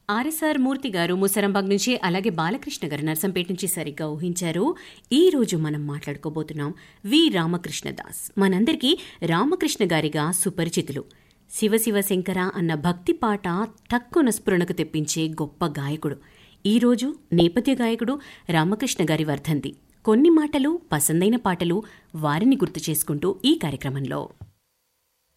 RSR మూర్తి గారు ముసరంబాగ్ నుంచి, అలాగే బాలకృష్ణ గారు నర్సంపేట నుంచి సరిగ్గా ఊహించారు. ఈ రోజు మనం మాట్లాడుకోబోతున్నాం వి రామకృష్ణదాస్. మనందరికీ రామకృష్ణ గారిగా సుపరిచితులు. శివ శివ శంకర అన్న భక్తి పాట తక్కువ స్ఫురణకు తెప్పించే గొప్ప గాయకుడు. ఈరోజు నేపథ్య గాయకుడు రామకృష్ణ గారి వర్ధంతి. కొన్ని మాటలు, పసందైన పాటలు వారిని గుర్తు చేసుకుంటూ ఈ కార్యక్రమంలో